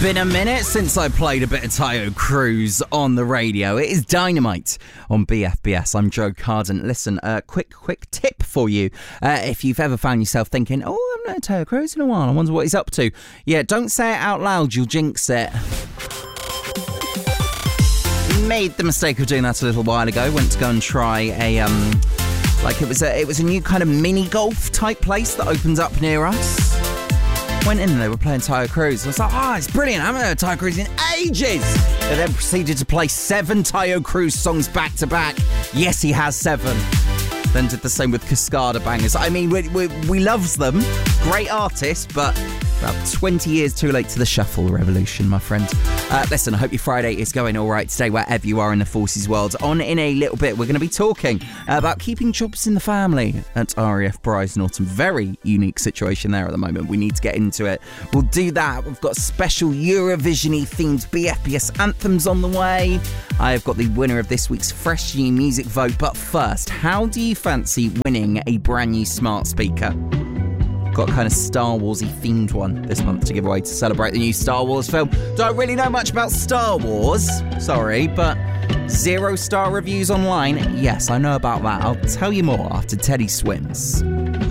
Been a minute since I played a bit of Tayo Cruz on the radio. It is Dynamite on BFBS. I'm Joe Carden. Listen, quick tip for you. If you've ever found yourself thinking, oh, I haven't heard Tayo Cruz in a while, I wonder what he's up to. Yeah, don't say it out loud, you'll jinx it. Made the mistake of doing that a little while ago. Went to go and try a, it was a new kind of mini golf type place that opened up near us. Went in and they were playing Tayo Cruz. I was like, it's brilliant. I haven't heard Tayo Cruz in ages. They then proceeded to play 7 Tayo Cruz songs back to back. Yes, he has 7. Then did the same with Cascada Bangers. I mean, we love them. Great artists, but about 20 years too late to the shuffle revolution, my friend. Listen, I hope your Friday is going all right today, wherever you are in the forces world. On in a little bit, we're going to be talking about keeping jobs in the family at RAF Brize Norton. Very unique situation there at the moment. We need to get into it. We'll do that. We've got special Eurovision-y themed BFBS anthems on the way. I've got the winner of this week's Fresh New Music vote. But first, how do you fancy winning a brand new smart speaker? Got a kind of Star Wars-y themed one this month to give away to celebrate the new Star Wars film. Don't really know much about Star Wars, sorry, but 0-star reviews online, yes, I know about that. I'll tell you more after Teddy Swims.